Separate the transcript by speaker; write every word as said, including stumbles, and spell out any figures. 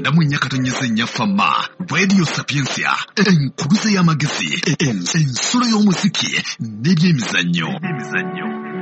Speaker 1: lamu ennyakatonnyesa ennyafama radio sapiensia enkuluze y'amagezi ensulo y'omuziki n'ebyemizannyo.